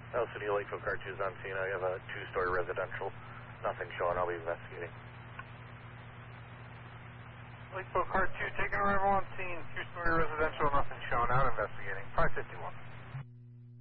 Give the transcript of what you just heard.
LCD Lakeville Car 2 is on scene. I have a two-story residential. Nothing showing. I'll be investigating. Lakeville Car 2, taking arrival on scene.